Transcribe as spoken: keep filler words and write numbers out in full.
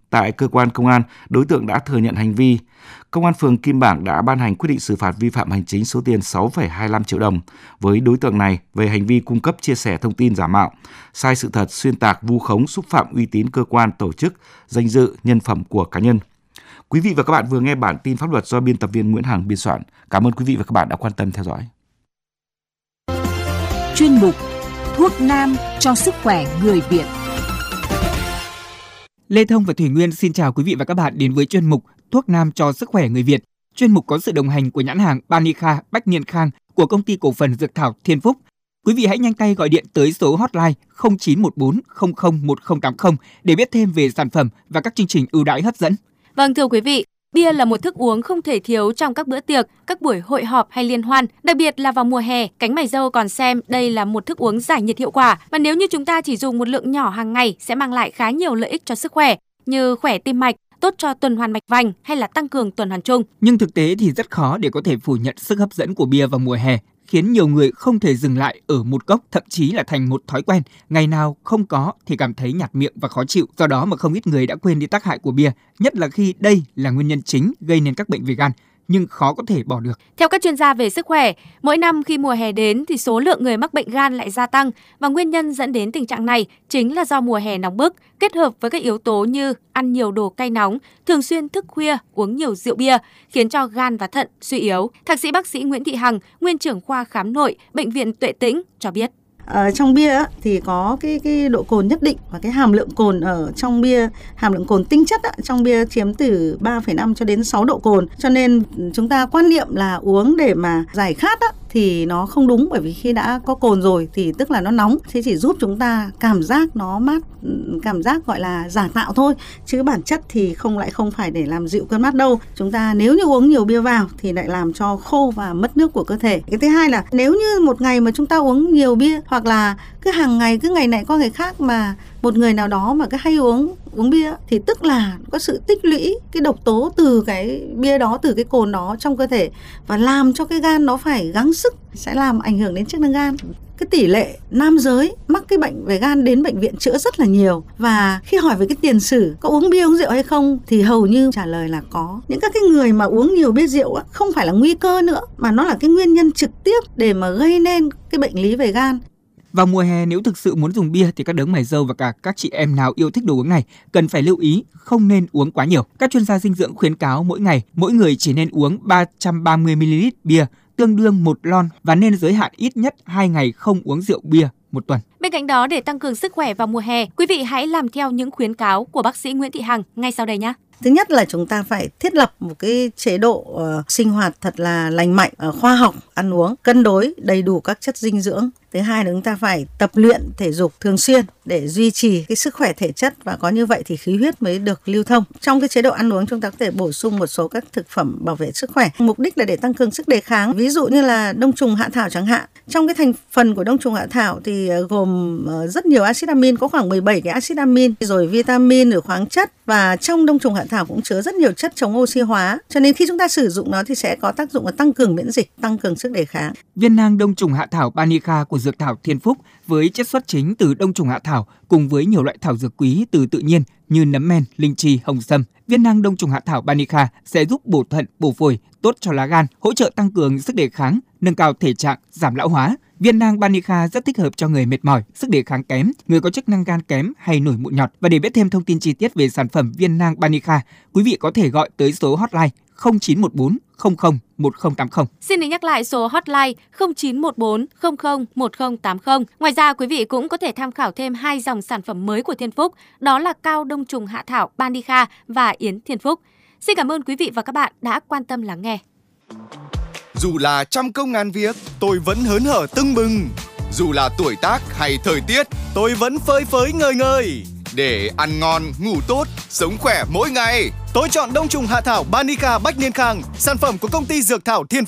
Tại cơ quan công an, đối tượng đã thừa nhận hành vi. Công an phường Kim Bảng đã ban hành quyết định xử phạt vi phạm hành chính số tiền sáu phẩy hai mươi lăm triệu đồng với đối tượng này về hành vi cung cấp chia sẻ thông tin giả mạo, sai sự thật, xuyên tạc, vu khống, xúc phạm uy tín cơ quan, tổ chức, danh dự, nhân phẩm của cá nhân. Quý vị và các bạn vừa nghe bản tin pháp luật do biên tập viên Nguyễn Hằng biên soạn. Cảm ơn quý vị và các bạn đã quan tâm theo dõi. Chuyên mục Thuốc nam cho sức khỏe người Việt. Lê Thông và Thủy Nguyên xin chào quý vị và các bạn đến với chuyên mục Thuốc nam cho sức khỏe người Việt. Chuyên mục có sự đồng hành của nhãn hàng Banica Bách Niên Khang của công ty cổ phần Dược thảo Thiên Phúc. Quý vị hãy nhanh tay gọi điện tới số hotline không chín một bốn không không một không tám không để biết thêm về sản phẩm và các chương trình ưu đãi hấp dẫn. Vâng, thưa quý vị, bia là một thức uống không thể thiếu trong các bữa tiệc, các buổi hội họp hay liên hoan. Đặc biệt là vào mùa hè, cánh mày râu còn xem đây là một thức uống giải nhiệt hiệu quả. Và nếu như chúng ta chỉ dùng một lượng nhỏ hàng ngày sẽ mang lại khá nhiều lợi ích cho sức khỏe, như khỏe tim mạch, tốt cho tuần hoàn mạch vành hay là tăng cường tuần hoàn chung. Nhưng thực tế thì rất khó để có thể phủ nhận sức hấp dẫn của bia vào mùa hè, khiến nhiều người không thể dừng lại ở một cốc, thậm chí là thành một thói quen. Ngày nào không có thì cảm thấy nhạt miệng và khó chịu. Do đó mà không ít người đã quên đi tác hại của bia, nhất là khi đây là nguyên nhân chính gây nên các bệnh về gan, nhưng khó có thể bỏ được. Theo các chuyên gia về sức khỏe, mỗi năm khi mùa hè đến thì số lượng người mắc bệnh gan lại gia tăng, và nguyên nhân dẫn đến tình trạng này chính là do mùa hè nóng bức kết hợp với các yếu tố như ăn nhiều đồ cay nóng, thường xuyên thức khuya, uống nhiều rượu bia khiến cho gan và thận suy yếu. Thạc sĩ bác sĩ Nguyễn Thị Hằng, nguyên trưởng khoa khám nội Bệnh viện Tuệ Tĩnh cho biết. Ở trong bia thì có cái cái độ cồn nhất định, và cái hàm lượng cồn ở trong bia, hàm lượng cồn tinh chất trong bia chiếm từ ba phẩy năm cho đến sáu độ cồn. Cho nên chúng ta quan niệm là uống để mà giải khát thì nó không đúng, bởi vì khi đã có cồn rồi thì tức là nó nóng, thế chỉ giúp chúng ta cảm giác nó mát, cảm giác gọi là giả tạo thôi, chứ bản chất thì không lại không phải để làm dịu cơn mát đâu. Chúng ta nếu như uống nhiều bia vào thì lại làm cho khô và mất nước của cơ thể. Cái thứ hai là nếu như một ngày mà chúng ta uống nhiều bia, hoặc là cứ hàng ngày, cứ ngày này qua ngày khác mà một người nào đó mà cứ hay uống uống bia thì tức là có sự tích lũy cái độc tố từ cái bia đó, từ cái cồn đó trong cơ thể, và làm cho cái gan nó phải gắng sức, sẽ làm ảnh hưởng đến chức năng gan. Cái tỷ lệ nam giới mắc cái bệnh về gan đến bệnh viện chữa rất là nhiều, và khi hỏi về cái tiền sử có uống bia uống rượu hay không thì hầu như trả lời là có. Những các cái người mà uống nhiều bia rượu á, không phải là nguy cơ nữa, mà nó là cái nguyên nhân trực tiếp để mà gây nên cái bệnh lý về gan. Vào mùa hè, nếu thực sự muốn dùng bia thì các đấng mày râu và cả các chị em nào yêu thích đồ uống này cần phải lưu ý không nên uống quá nhiều. Các chuyên gia dinh dưỡng khuyến cáo mỗi ngày mỗi người chỉ nên uống ba trăm ba mươi mi-li-lít bia, tương đương một lon, và nên giới hạn ít nhất hai ngày không uống rượu bia một tuần. Bên cạnh đó, để tăng cường sức khỏe vào mùa hè, quý vị hãy làm theo những khuyến cáo của bác sĩ Nguyễn Thị Hằng ngay sau đây nhé. Thứ nhất là chúng ta phải thiết lập một cái chế độ uh, sinh hoạt thật là lành mạnh, uh, khoa học, ăn uống cân đối đầy đủ các chất dinh dưỡng. Thứ hai là chúng ta phải tập luyện thể dục thường xuyên để duy trì cái sức khỏe thể chất, và có như vậy thì khí huyết mới được lưu thông. Trong cái chế độ ăn uống chúng ta có thể bổ sung một số các thực phẩm bảo vệ sức khỏe. Mục đích là để tăng cường sức đề kháng. Ví dụ như là đông trùng hạ thảo chẳng hạn. Trong cái thành phần của đông trùng hạ thảo thì gồm rất nhiều axit amin, có khoảng mười bảy cái axit amin, rồi vitamin, rồi khoáng chất, và trong đông trùng hạ thảo cũng chứa rất nhiều chất chống oxy hóa. Cho nên khi chúng ta sử dụng nó thì sẽ có tác dụng là tăng cường miễn dịch, tăng cường sức đề kháng. Viên nang đông trùng hạ thảo Banica của Dược thảo Thiên Phúc với chất xuất chính từ đông trùng hạ thảo cùng với nhiều loại thảo dược quý từ tự nhiên như nấm men, linh chi, hồng sâm. Viên nang đông trùng hạ thảo Banica sẽ giúp bổ thận, bổ phổi, tốt cho lá gan, hỗ trợ tăng cường sức đề kháng, nâng cao thể trạng, giảm lão hóa. Viên nang Banica rất thích hợp cho người mệt mỏi, sức đề kháng kém, người có chức năng gan kém hay nổi mụn nhọt. Và để biết thêm thông tin chi tiết về sản phẩm viên nang Banica, quý vị có thể gọi tới số hotline không chín một bốn không không một không tám không. Xin được nhắc lại số hotline không chín một bốn không không một không tám không. Ngoài ra, quý vị cũng có thể tham khảo thêm hai dòng sản phẩm mới của Thiên Phúc, đó là cao đông trùng hạ thảo Banica và yến Thiên Phúc. Xin cảm ơn quý vị và các bạn đã quan tâm lắng nghe. Dù là trăm công ngàn việc, tôi vẫn hớn hở tưng bừng. Dù là tuổi tác hay thời tiết, tôi vẫn phơi phới ngời ngời. Để ăn ngon, ngủ tốt, sống khỏe mỗi ngày, tôi chọn đông trùng hạ thảo Banica Bách Niên Khang, sản phẩm của công ty Dược thảo Thiên Phúc.